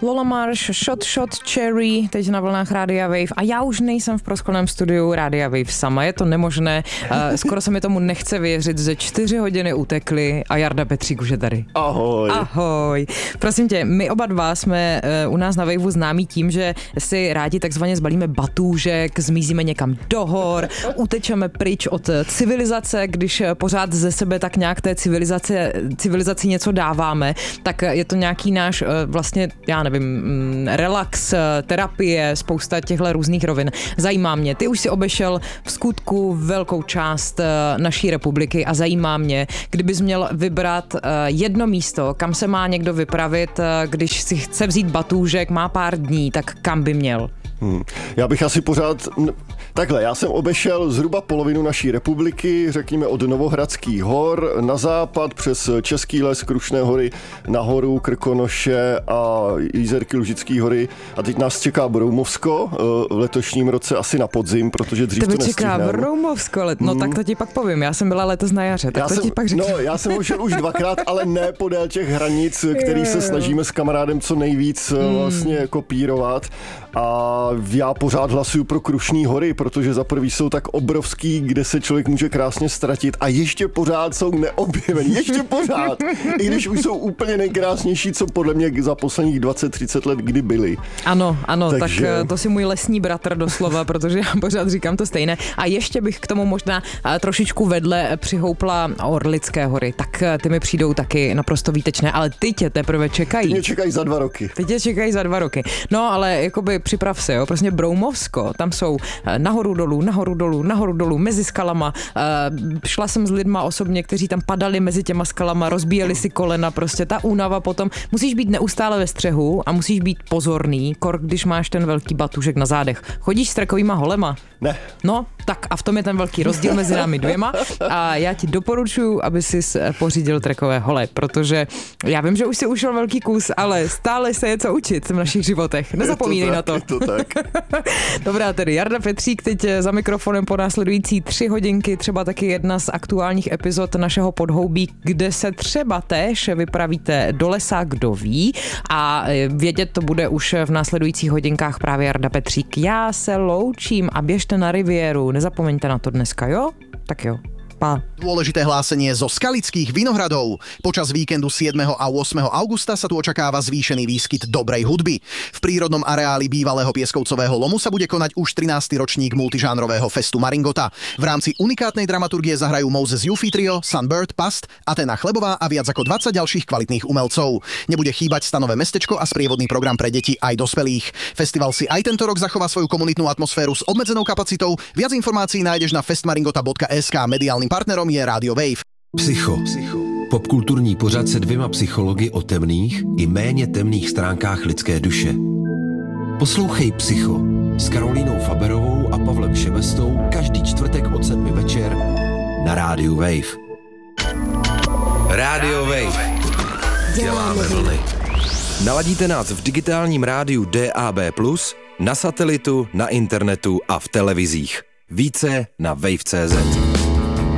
Lola Marsh, Shot, Cherry, teď na vlnách Rádia Wave a já už nejsem v prozkoném studiu Rádia Wave sama, je to nemožné, skoro se mi tomu nechce věřit, že 4 hodiny utekly a Jarda Petřík už je tady. Ahoj. Ahoj. Prosím tě, my oba dva jsme u nás na Waveu známí tím, že si rádi takzvaně zbalíme batůžek, zmizíme někam do hor, utečeme pryč od civilizace, když pořád ze sebe tak nějak té civilizaci něco dáváme, tak je to nějaký náš vlastně, já nevím, relax, terapie, spousta těchto různých rovin. Zajímá mě, ty už si obešel v skutku velkou část naší republiky a zajímá mě, kdybys měl vybrat jedno místo, kam se má někdo vypravit, když si chce vzít batůžek, má pár dní, tak kam by měl? Já bych asi pořád... Takhle, já jsem obešel zhruba polovinu naší republiky, řekněme od Novohradských hor na západ přes Český les, Krušné hory, nahoru Krkonoše a Jízerky, Lužické hory. A teď nás čeká Broumovsko v letošním roce asi na podzim, protože dřív to nestihneme. Tebe čeká Broumovsko, no tak to ti pak povím, já jsem byla letos na jaře, tak ti pak řeknu. No, já jsem ho šel už 2krát, ale ne podél těch hranic, který se snažíme s kamarádem co nejvíc vlastně kopírovat. A já pořád hlasuju pro Krušní hory, protože za prvý jsou tak obrovský, kde se člověk může krásně ztratit a ještě pořád jsou neobjevený, ještě pořád, i když už jsou úplně nejkrásnější, co podle mě za posledních 20-30 let kdy byly. Ano, takže... tak to si můj lesní bratr doslova, protože já pořád říkám to stejné. A ještě bych k tomu možná trošičku vedle přihoupla Orlické hory, tak ty mi přijdou taky naprosto výtečné, ale ty tě teprve čekají. Ty mě čekají za 2 roky. Ty tě čekají za 2 roky. No, ale jakoby připrav se, jo, prostě Broumovsko, tam jsou nahoru dolů, mezi skalama. Šla jsem s lidma osobně, kteří tam padali mezi těma skalama, rozbíjeli si kolena, prostě ta únava potom. Musíš být neustále ve střehu a musíš být pozorný, když máš ten velký batůžek na zádech. Chodíš s trkovýma holema? Ne. No, tak a v tom je ten velký rozdíl mezi námi dvěma a já ti doporučuji, aby si pořídil trekové hole, protože já vím, že už si ušel velký kus, ale stále se je co učit v našich životech. Nezapomínej na to. Je to tak. Dobrá, tedy Jarda Petřík teď za mikrofonem po následující 3 hodinky, třeba taky jedna z aktuálních epizod našeho Podhoubí, kde se třeba též vypravíte do lesa, kdo ví, a vědět to bude už v následujících hodinkách právě Jarda Petřík. Já se loučím a běžte na Rivieru, nezapomeňte na to dneska, jo? Tak jo. Pa. Dôležité hlásenie zo Skalických Vinohradov. Počas víkendu 7. a 8. augusta sa tu očakáva zvýšený výskyt dobrej hudby. V prírodnom areáli bývalého Pieskovcového lomu sa bude konať už 13. ročník multižánrového festu Maringota. V rámci unikátnej dramaturgie zahrajú Moses Yuffie Trio, Sunbird, Past, Atena Chlebová a viac ako 20 ďalších kvalitných umelcov. Nebude chýbať stanové mestečko a sprievodný program pre deti aj dospelých. Festival si aj tento rok zachová svoju komunitnú atmosféru s obmedzenou kapacitou. Viac informácií nájdeš na festmaringota.sk. Mediálnym partnerom je Radio Wave. Psycho. Popkulturní pořad se 2 psychology o temných i méně temných stránkách lidské duše. Poslouchej Psycho s Karolínou Faberovou a Pavlem Šebestou každý čtvrtek od 7 večer na Rádiu Wave. Rádio Wave. Děláme vlny. Naladíte nás v digitálním rádiu DAB+, na satelitu, na internetu a v televizích. Více na wave.cz.